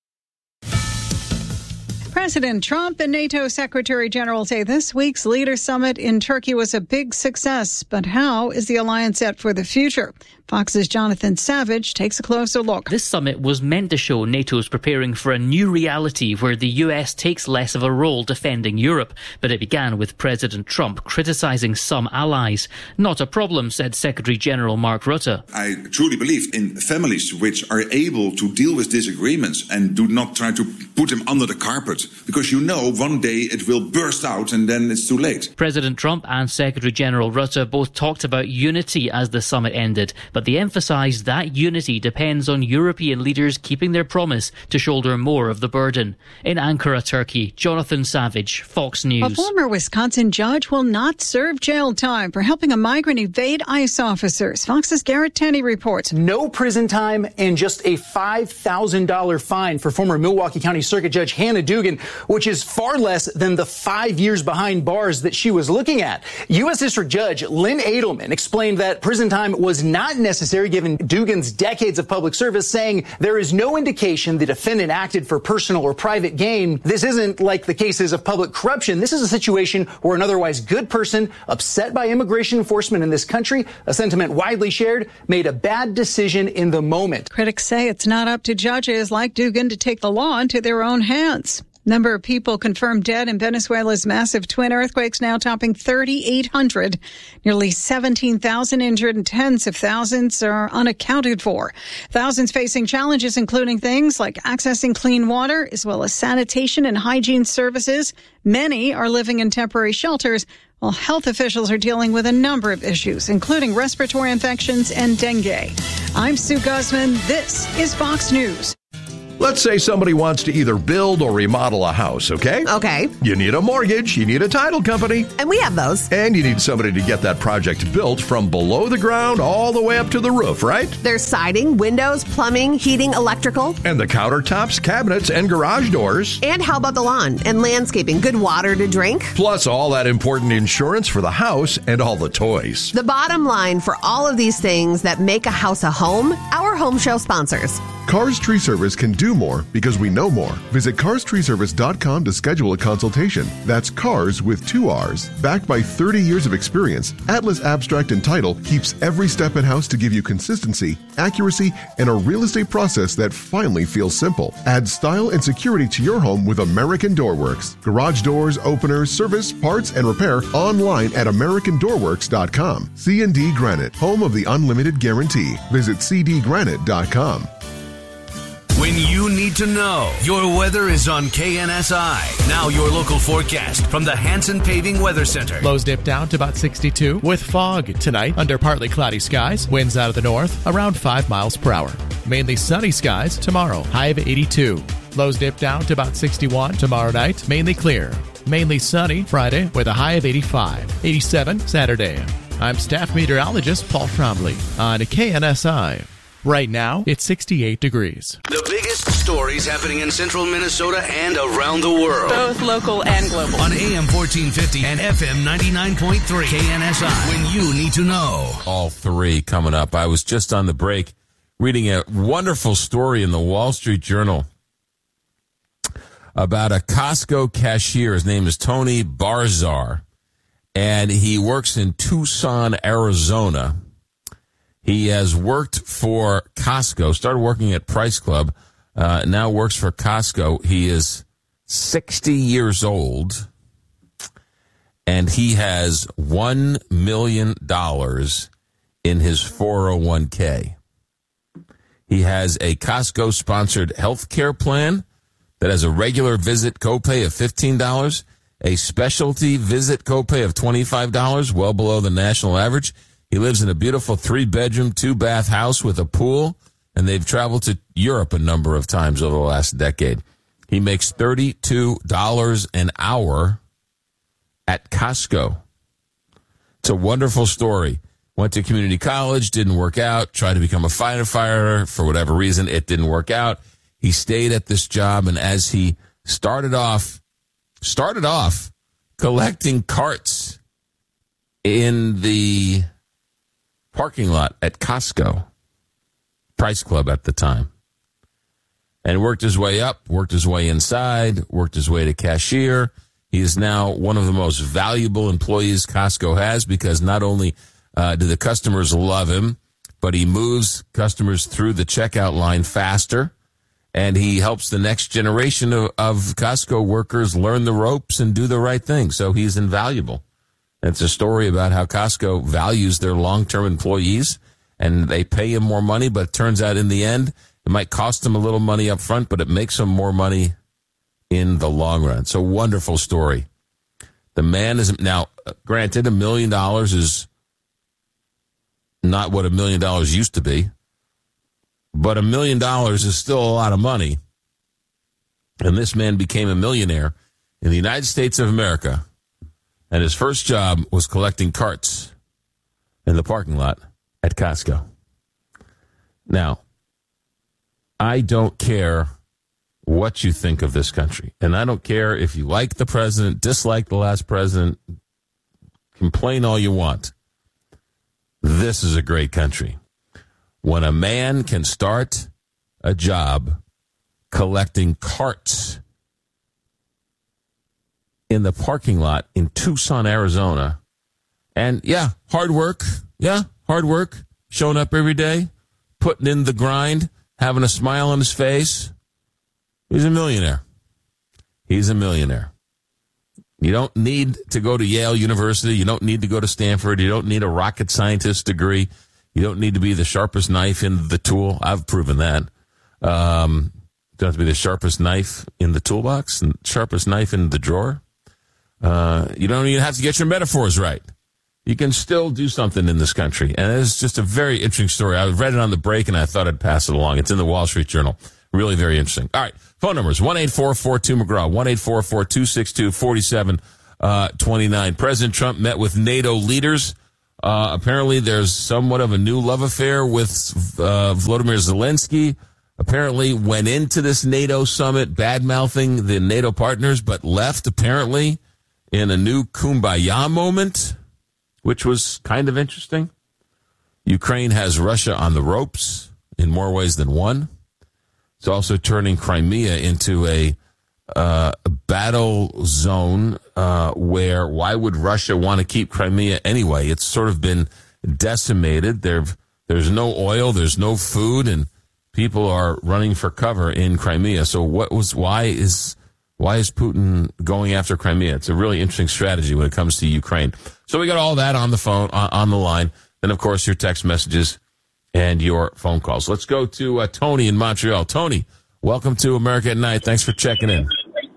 President Trump and NATO Secretary General say this week's leader summit in Turkey was a big success. But how is the alliance set for the future? Fox's Jonathan Savage takes a closer look. This summit was meant to show NATO's preparing for a new reality where the US takes less of a role defending Europe. But it began with President Trump criticising some allies. Not a problem, said Secretary General Mark Rutte. I truly believe in families which are able to deal with disagreements and do not try to put them under the carpet because you know one day it will burst out and then it's too late. President Trump and Secretary General Rutte both talked about unity as the summit ended, but they emphasised that unity depends on European leaders keeping their promise to shoulder more of the burden. In Ankara, Turkey, Jonathan Savage, Fox News. A former Wisconsin judge will not serve jail time for helping a migrant evade ICE officers. Fox's Garrett Tenney reports. No prison time and just a $5,000 fine for former Milwaukee County Circuit Judge Hannah Dugan, which is far less than the 5 years behind bars that she was looking at. U.S. District Judge Lynn Edelman explained that prison time was not necessary given Dugan's decades of public service, saying there is no indication the defendant acted for personal or private gain. This isn't like the cases of public corruption. This is a situation where an otherwise good person, upset by immigration enforcement in this country, a sentiment widely shared, made a bad decision in the moment. Critics say it's not up to judges like Dugan to take the law into their own hands. Number of people confirmed dead in Venezuela's massive twin earthquakes now topping 3,800. Nearly 17,000 injured and tens of thousands are unaccounted for. Thousands facing challenges including things like accessing clean water as well as sanitation and hygiene services. Many are living in temporary shelters, while health officials are dealing with a number of issues, including respiratory infections and dengue. I'm Sue Guzman. This is Fox News. Let's say somebody wants to either build or remodel a house, okay? Okay. You need a mortgage, you need a title company. And we have those. And you need somebody to get that project built from below the ground all the way up to the roof, right? There's siding, windows, plumbing, heating, electrical. And the countertops, cabinets, and garage doors. And how about the lawn and landscaping? Good water to drink. Plus all that important insurance for the house and all the toys. The bottom line for all of these things that make a house a home, our home show sponsors. Cars Tree Service can do more because we know more. Visit carstreeservice.com to schedule a consultation. That's cars with 2 R's. Backed by 30 years of experience, Atlas Abstract and Title keeps every step in-house to give you consistency, accuracy, and a real estate process that finally feels simple. Add style and security to your home with American Doorworks. Garage doors, openers, service, parts, and repair online at AmericanDoorworks.com. C&D Granite, home of the unlimited guarantee. Visit cdgranite.com. When you need to know, your weather is on KNSI. Now your local forecast from the Hanson Paving Weather Center. Lows dip down to about 62 with fog tonight under partly cloudy skies. Winds out of the north around 5 miles per hour. Mainly sunny skies tomorrow. High of 82. Lows dip down to about 61 tomorrow night. Mainly clear. Mainly sunny Friday with a high of 85. 87 Saturday. I'm staff meteorologist Paul Trombley on KNSI. Right now, it's 68 degrees. The biggest stories happening in central Minnesota and around the world. Both local and global. On AM 1450 and FM 99.3 KNSI. When you need to know. All three coming up. I was just on the break reading a wonderful story in the Wall Street Journal about a Costco cashier. His name is Tony Barzar, and he works in Tucson, Arizona. He has worked for Costco, started working at Price Club, now works for Costco. He is 60 years old, and he has $1 million in his 401k. He has a Costco-sponsored health care plan that has a regular visit copay of $15, a specialty visit copay of $25, well below the national average. He lives in a beautiful 3-bedroom, 2-bath house with a pool, and they've traveled to Europe a number of times over the last decade. He makes $32 an hour at Costco. It's a wonderful story. Went to community college, didn't work out, tried to become a firefighter. For whatever reason, it didn't work out. He stayed at this job, and as he started off collecting carts in the parking lot at Costco, Price Club at the time, and worked his way up, worked his way inside, worked his way to cashier. He is now one of the most valuable employees Costco has because not only do the customers love him, but he moves customers through the checkout line faster, and he helps the next generation of Costco workers learn the ropes and do the right thing. So he's invaluable. It's a story about how Costco values their long-term employees, and they pay him more money, but it turns out in the end, it might cost them a little money up front, but it makes them more money in the long run. It's a wonderful story. The man is now, granted, $1 million is not what $1 million used to be, but $1 million is still a lot of money. And this man became a millionaire in the United States of America, and his first job was collecting carts in the parking lot at Costco. Now, I don't care what you think of this country, and I don't care if you like the president, dislike the last president, complain all you want. This is a great country. When a man can start a job collecting carts in the parking lot in Tucson, Arizona, and hard work, showing up every day, putting in the grind, having a smile on his face, he's a millionaire. He's a millionaire. You don't need to go to Yale University. You don't need to go to Stanford. You don't need a rocket scientist degree. You don't need to be the sharpest knife in the tool. I've proven that. Don't have to be the sharpest knife in the toolbox and sharpest knife in the drawer. You don't even have to get your metaphors right. You can still do something in this country. And it's just a very interesting story. I read it on the break, and I thought I'd pass it along. It's in the Wall Street Journal. Really very interesting. All right. Phone numbers, 1-844-2-McGraw, 1-844-262-4729. President Trump met with NATO leaders. Apparently, there's somewhat of a new love affair with Volodymyr Zelensky. Apparently went into this NATO summit bad-mouthing the NATO partners, but left, apparently, in a new kumbaya moment, which was kind of interesting. Ukraine has Russia on the ropes in more ways than one. It's also turning Crimea into a battle zone where why would Russia want to keep Crimea anyway? It's sort of been decimated. There's no oil, there's no food, and people are running for cover in Crimea. So why is Putin going after Crimea? It's a really interesting strategy when it comes to Ukraine. So we got all that on the phone, on the line. Then, of course, your text messages and your phone calls. Let's go to Tony in Montreal. Tony, welcome to America at Night. Thanks for checking in.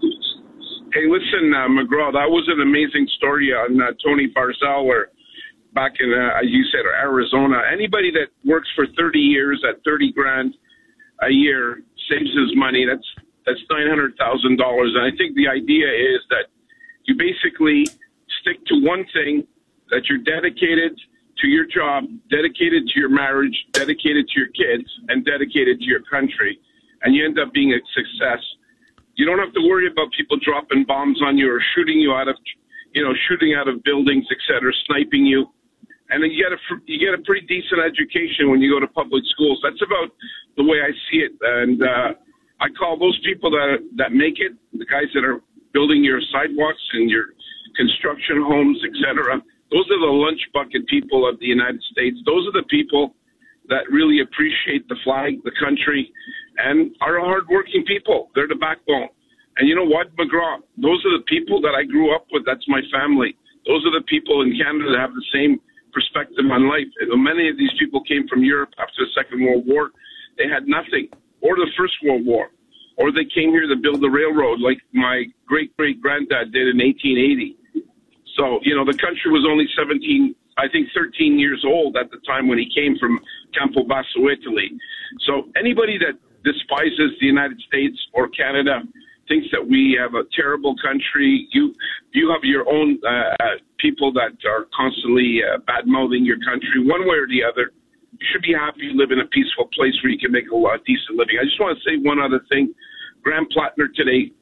Hey, listen, McGraw, that was an amazing story on Tony Barzal, where back in, you said, Arizona. Anybody that works for 30 years at $30,000 a year saves his money. That's $900,000. And I think the idea is that you basically stick to one thing, that you're dedicated to your job, dedicated to your marriage, dedicated to your kids, and dedicated to your country, and you end up being a success. You don't have to worry about people dropping bombs on you or shooting you out of, shooting out of buildings, etc., sniping you. And then you get a pretty decent education when you go to public schools. That's about the way I see it. And I call those people that make it, the guys that are building your sidewalks and your construction homes, etc. Those are the lunch bucket people of the United States. Those are the people that really appreciate the flag, the country, and are hardworking people. They're the backbone. And you know what, McGraw? Those are the people that I grew up with. That's my family. Those are the people in Canada that have the same perspective on life. And many of these people came from Europe after the Second World War. They had nothing, or the First World War, or they came here to build the railroad like my great-great-granddad did in 1880. So, the country was only 13 years old at the time when he came from Campobasso, Italy. So anybody that despises the United States or Canada thinks that we have a terrible country. You have your own people that are constantly bad-mouthing your country one way or the other. You should be happy to live in a peaceful place where you can make a decent living. I just want to say one other thing. Graham Plattner today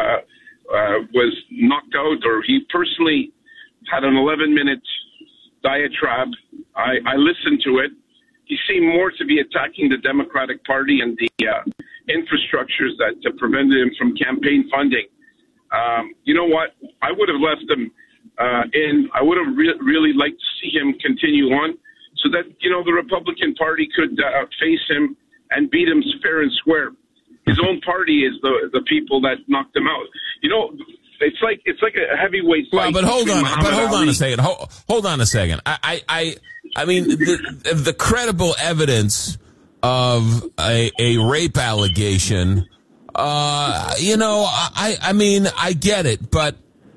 was knocked out, or he personally had an 11-minute diatribe. I listened to it. He seemed more to be attacking the Democratic Party and the infrastructures that prevented him from campaign funding. You know what? I would have left him in. I would have really liked to see him continue on so that, the Republican Party could face him and beat him fair and square. His own party is the people that knocked him out. It's like a heavyweight fight. Well, but hold on a second. Hold on a second. I mean, the credible evidence of a rape allegation I mean, I get it, but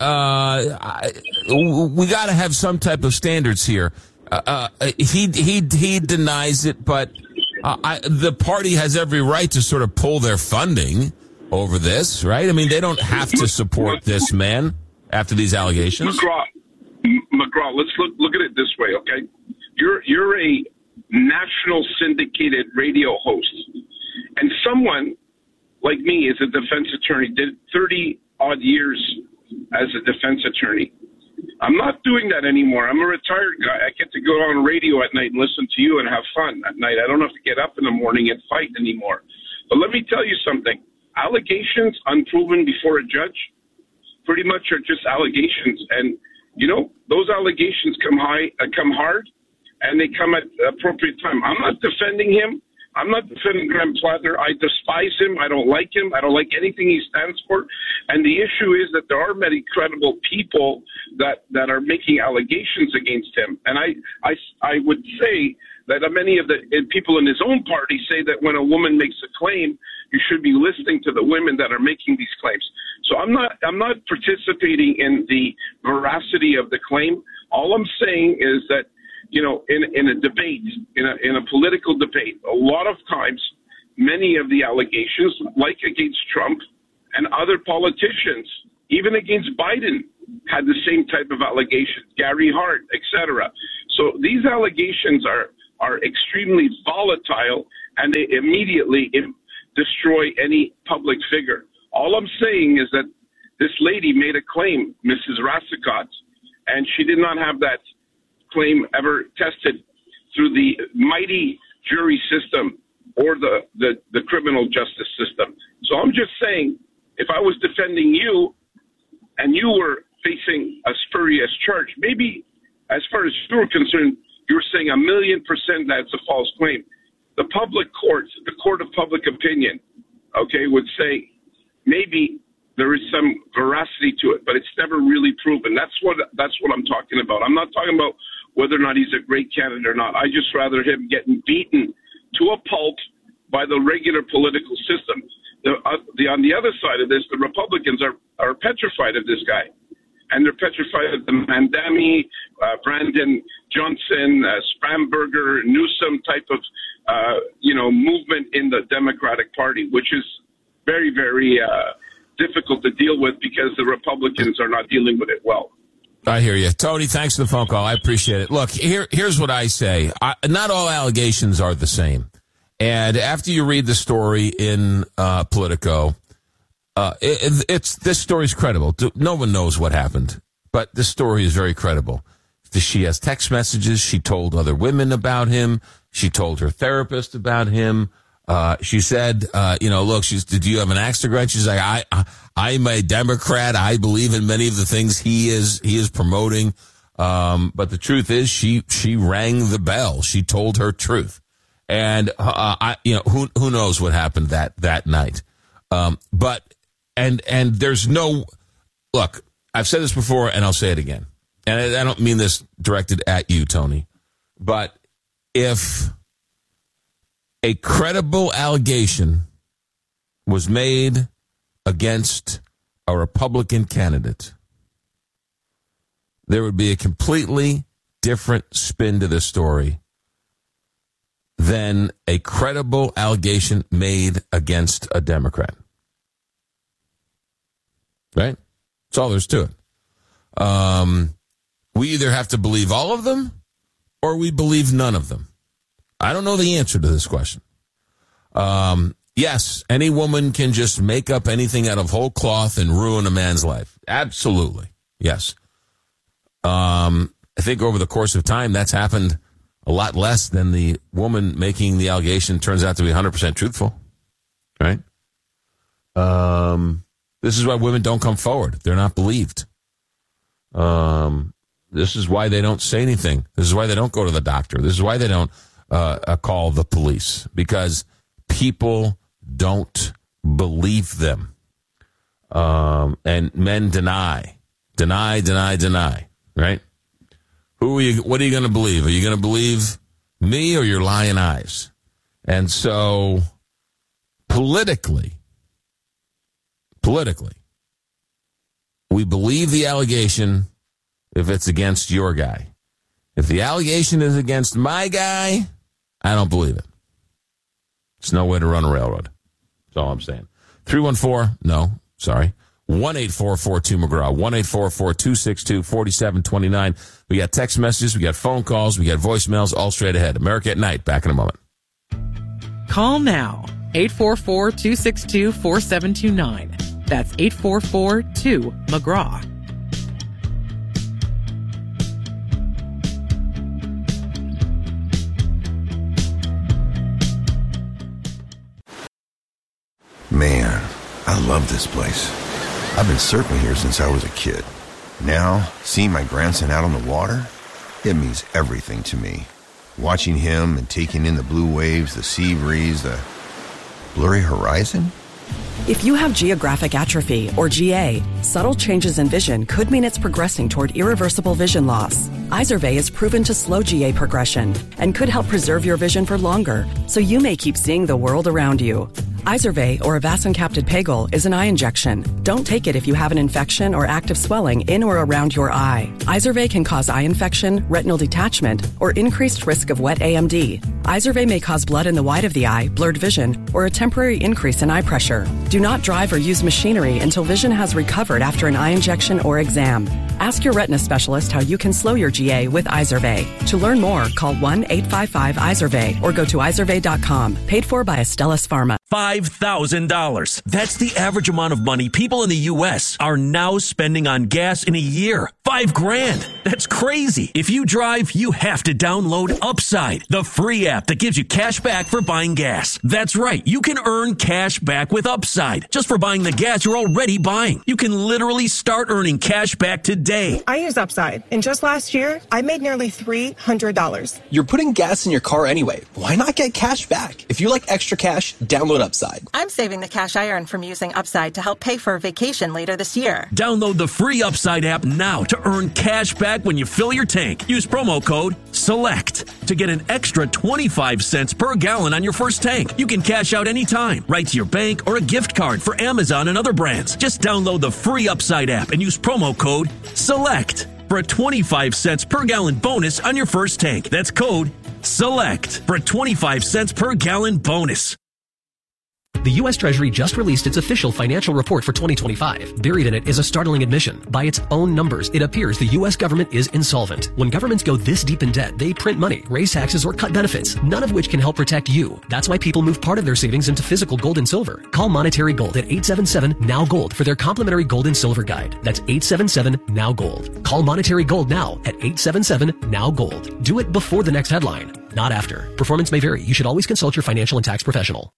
we got to have some type of standards here. He denies it, but the party has every right to sort of pull their funding over this, right? I mean, they don't have to support this man after these allegations. McGraw, let's look at it this way, okay? You're a national syndicated radio host, and someone like me is a defense attorney, did 30-odd years as a defense attorney. I'm not doing that anymore. I'm a retired guy. I get to go on radio at night and listen to you and have fun at night. I don't have to get up in the morning and fight anymore. But let me tell you something. Allegations unproven before a judge pretty much are just allegations. And, those allegations come hard, and they come at appropriate time. I'm not defending him. I'm not defending Graham Plattner. I despise him. I don't like him. I don't like anything he stands for. And the issue is that there are many credible people that are making allegations against him. And I would say that many of the people in his own party say that when a woman makes a claim, you should be listening to the women that are making these claims. So I'm not participating in the veracity of the claim. All I'm saying is that, in a debate, in a political debate, a lot of times, many of the allegations, like against Trump and other politicians, even against Biden, had the same type of allegations, Gary Hart, etc. So these allegations are extremely volatile, and they immediately destroy any public figure. All I'm saying is that this lady made a claim, Mrs. Rassicot, and she did not have that claim ever tested through the mighty jury system or the criminal justice system. So I'm just saying, if I was defending you and you were facing a spurious charge, maybe as far as you were concerned, you were saying 1,000,000% that's a false claim. The public courts, the court of public opinion, would say maybe there is some veracity to it, but it's never really proven. That's what I'm talking about. I'm not talking about whether or not he's a great candidate or not. I just rather him getting beaten to a pulp by the regular political system. On the other side of this, the Republicans are petrified of this guy. And they're petrified of the Mandami, Brandon Johnson, Spramberger, Newsom type of, movement in the Democratic Party, which is very, very difficult to deal with because the Republicans are not dealing with it well. I hear you. Tony, thanks for the phone call. I appreciate it. Look, here's what I say. Not all allegations are the same. And after you read the story in Politico, this story's credible. No one knows what happened, but this story is very credible. She has text messages. She told other women about him. She told her therapist about him. She said, look, do you have an axe to grind? She's like, I'm a Democrat. I believe in many of the things he is promoting. But the truth is she rang the bell. She told her truth. And, who knows what happened that night. But there's look, I've said this before and I'll say it again. And I don't mean this directed at you, Tony, but if a credible allegation was made against a Republican candidate, there would be a completely different spin to this story than a credible allegation made against a Democrat. Right? That's all there's to it. We either have to believe all of them or we believe none of them. I don't know the answer to this question. Yes, any woman can just make up anything out of whole cloth and ruin a man's life. Absolutely. Yes. I think over the course of time, that's happened a lot less than the woman making the allegation turns out to be 100% truthful. Right? This is why women don't come forward. They're not believed. This is why they don't say anything. This is why they don't go to the doctor. This is why they don't call the police, because people don't believe them. And men deny, right? What are you going to believe? Are you going to believe me or your lying eyes? And so politically, politically. We believe the allegation if it's against your guy. If the allegation is against my guy, I don't believe it. It's no way to run a railroad. That's all I'm saying. 314, no, sorry. 1-844-2-McGraw, 1-844-262-4729. We got text messages, we got phone calls, we got voicemails, all straight ahead. America at Night, back in a moment. Call now, 844-262-4729. That's 844-2-McGraw. Man, I love this place. I've been surfing here since I was a kid. Now, seeing my grandson out on the water, it means everything to me. Watching him and taking in the blue waves, the sea breeze, the blurry horizon. If you have geographic atrophy, or GA, subtle changes in vision could mean it's progressing toward irreversible vision loss. Izervay is proven to slow GA progression and could help preserve your vision for longer, so you may keep seeing the world around you. Izervay, or avacincaptad pegol, is an eye injection. Don't take it if you have an infection or active swelling in or around your eye. Izervay can cause eye infection, retinal detachment, or increased risk of wet AMD. Izervay may cause blood in the white of the eye, blurred vision, or a temporary increase in eye pressure. Do not drive or use machinery until vision has recovered after an eye injection or exam. Ask your retina specialist how you can slow your GA with Izervay. To learn more, call 1-855-IZERVAY or go to izervay.com. Paid for by Astellas Pharma. $5,000. That's the average amount of money people in the U.S. are now spending on gas in a year. $5,000. That's crazy. If you drive, you have to download Upside, the free app that gives you cash back for buying gas. That's right. You can earn cash back with Upside just for buying the gas you're already buying. You can literally start earning cash back today. I use Upside, and just last year, I made nearly $300. You're putting gas in your car anyway. Why not get cash back? If you like extra cash, download Upside. I'm saving the cash I earn from using Upside to help pay for a vacation later this year. Download the free Upside app now to earn cash back when you fill your tank. Use promo code SELECT to get an extra 25 cents per gallon on your first tank. You can cash out anytime, right to your bank or a gift card for Amazon and other brands. Just download the free Upside app and use promo code SELECT for a 25 cents per gallon bonus on your first tank. That's code SELECT for a 25 cents per gallon bonus. The U.S. Treasury just released its official financial report for 2025. Buried in it is a startling admission. By its own numbers, it appears the U.S. government is insolvent. When governments go this deep in debt, they print money, raise taxes, or cut benefits, none of which can help protect you. That's why people move part of their savings into physical gold and silver. Call Monetary Gold at 877-NOW-GOLD for their complimentary gold and silver guide. That's 877-NOW-GOLD. Call Monetary Gold now at 877-NOW-GOLD. Do it before the next headline, not after. Performance may vary. You should always consult your financial and tax professional.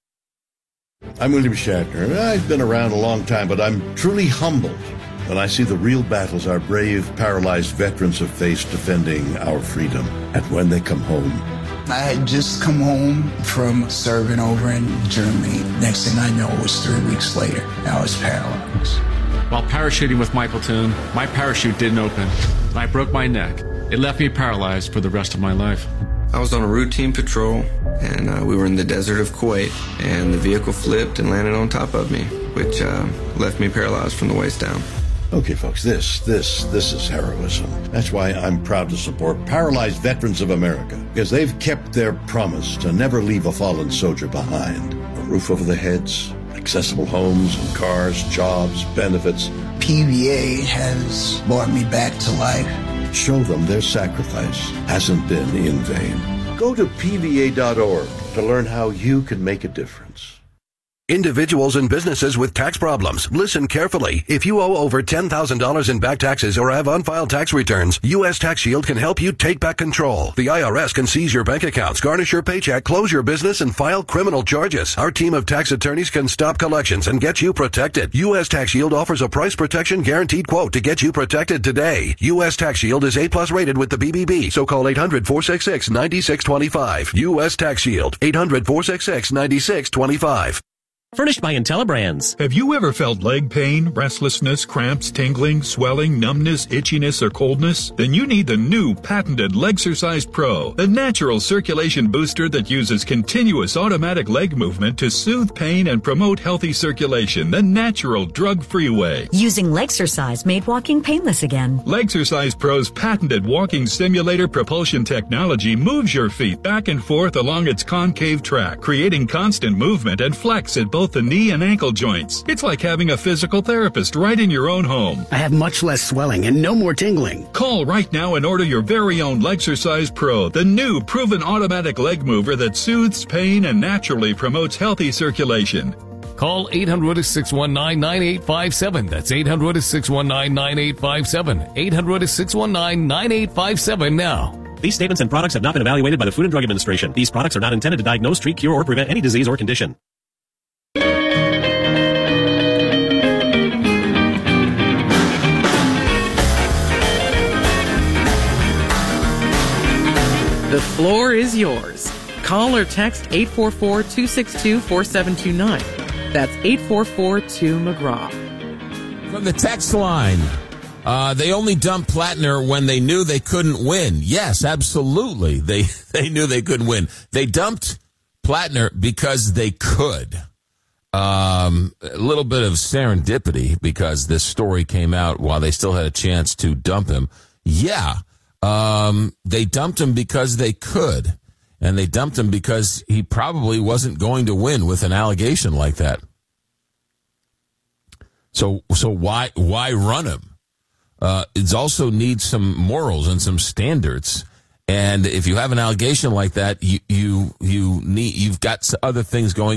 I'm William Shatner. I've been around a long time, but I'm truly humbled when I see the real battles our brave, paralyzed veterans have faced defending our freedom. And when they come home, I had just come home from serving over in Germany. Next thing I know, it was 3 weeks later. I was paralyzed. While parachuting with my platoon, my parachute didn't open. I broke my neck. It left me paralyzed for the rest of my life. I was on a routine patrol, and we were in the desert of Kuwait, and the vehicle flipped and landed on top of me, which left me paralyzed from the waist down. Okay, folks, this is heroism. That's why I'm proud to support Paralyzed Veterans of America, because they've kept their promise to never leave a fallen soldier behind. A roof over their heads, accessible homes and cars, jobs, benefits. PVA has brought me back to life. Show them their sacrifice hasn't been in vain. Go to PVA.org to learn how you can make a difference. Individuals and businesses with tax problems, listen carefully. If you owe over $10,000 in back taxes or have unfiled tax returns, U.S. Tax Shield can help you take back control. The IRS can seize your bank accounts, garnish your paycheck, close your business, and file criminal charges. Our team of tax attorneys can stop collections and get you protected. U.S. Tax Shield offers a price protection guaranteed quote to get you protected today. U.S. Tax Shield is A+ rated with the BBB, so call 800-466-9625. U.S. Tax Shield, 800-466-9625. Furnished by IntelliBrands. Have you ever felt leg pain, restlessness, cramps, tingling, swelling, numbness, itchiness, or coldness? Then you need the new patented Legsercise Pro, the natural circulation booster that uses continuous automatic leg movement to soothe pain and promote healthy circulation the natural drug-free way. Using Legsercise made walking painless again. Legsercise Pro's patented walking simulator propulsion technology moves your feet back and forth along its concave track, creating constant movement and flex at both the knee and ankle joints. It's like having a physical therapist right in your own home. I have much less swelling and no more tingling. Call right now and order your very own Legsercise Pro, the new proven automatic leg mover that soothes pain and naturally promotes healthy circulation. Call 800-619-9857. That's 800-619-9857. 800-619-9857 now. These statements and products have not been evaluated by the Food and Drug Administration. These products are not intended to diagnose, treat, cure, or prevent any disease or condition. The floor is yours. Call or text 844-262-4729. That's 844-2-McGraw. From the text line, they only dumped Plattner when they knew they couldn't win. Yes, absolutely. They knew they couldn't win. They dumped Plattner because they could. A little bit of serendipity because this story came out while they still had a chance to dump him. Yeah. They dumped him because they could, and they dumped him because he probably wasn't going to win with an allegation like that. So why run him? It also needs some morals and some standards. And if you have an allegation like that, you've got other things going